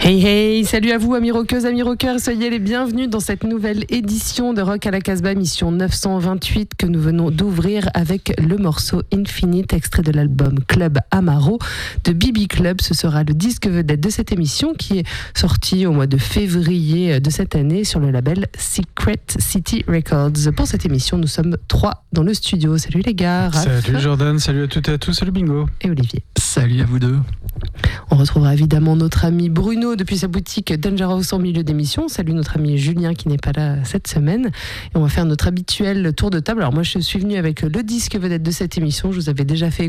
Hey hey, salut à vous amis rockeuses, amis rockeurs, soyez les bienvenus dans cette nouvelle édition de Rock à la Casbah, émission 928 que nous venons d'ouvrir avec le morceau Infinite, extrait de l'album Club Amaro de BB Club. Ce sera le disque vedette de cette émission qui est sorti au mois de février de cette année sur le label Secret City Records. Pour cette émission, nous sommes 3 dans le studio. Salut les gars. Raph. Salut Jordan, salut à toutes et à tous, salut Bingo. Et Olivier. Salut à vous deux. On retrouvera évidemment notre ami Bruno depuis sa boutique Dangerous en milieu d'émission. Salut notre ami Julien qui n'est pas là cette semaine. Et on va faire notre habituel tour de table. Alors moi je suis venue avec le disque vedette de cette émission. Je vous avais déjà fait